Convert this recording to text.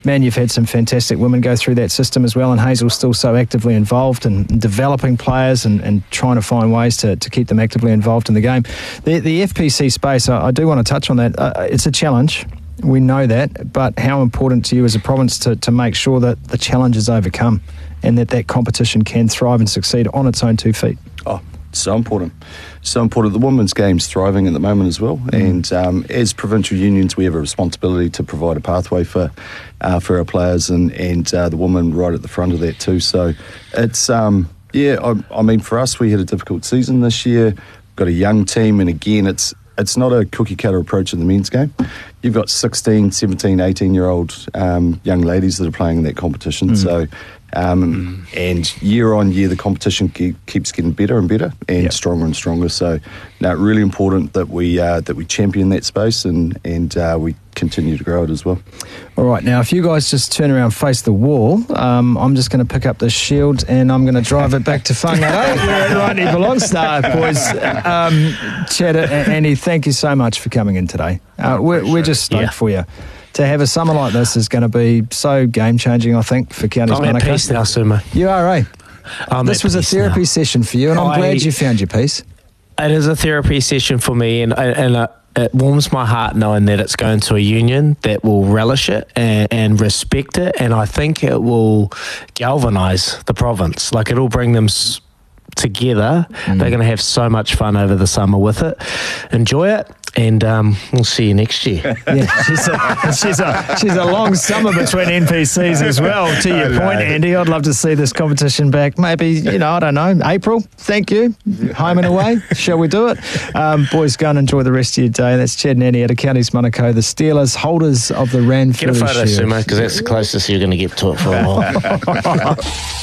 Man, you've had some fantastic women go through that system as well, and Hazel's still so actively involved in developing players and trying to find ways to keep them actively involved in the game. The FPC space, I do want to touch on that. It's a challenge. We know that, but how important to you as a province to make sure that the challenge is overcome and that competition can thrive and succeed on its own 2 feet? Oh, so important. So important. The women's game's thriving at the moment as well. And as provincial unions, we have a responsibility to provide a pathway for our players and the women right at the front of that too. So it's, I mean, for us, we had a difficult season this year. Got a young team, and again, it's not a cookie-cutter approach in the men's game. You've got 16, 17, 18-year-old young ladies that are playing in that competition. So, and year on year, the competition keeps getting better and better and stronger and stronger. So, now really important that we champion that space and we continue to grow it as well. All right, now if you guys just turn around, face the wall, I'm just going to pick up this shield and I'm going to drive it back to Whangarei where it rightly belongs. No, boys, Chad and Andy, thank you so much for coming in today. We're just stoked for you. To have a summer like this is going to be so game-changing, I think, for Counties Manukau. I'm at peace now, Sumo. You are, eh? This was a therapy session for you, and I'm glad you found your peace. It is a therapy session for me, and it warms my heart knowing that it's going to a union that will relish it and respect it, and I think it will galvanise the province. Like, it'll bring them together. They're going to have so much fun over the summer with it. Enjoy it. And we'll see you next year. Yeah, she's a long summer between NPCs as well. To your point, Andy, I'd love to see this competition back. Maybe, I don't know, April. Thank you. Home and away. Shall we do it? Boys, go and enjoy the rest of your day. That's Chad and Andy out of Counties Manukau, the Steelers, holders of the Ranfurly Shield. Get a photo, Sumo, because that's the closest you're going to get to it for a while.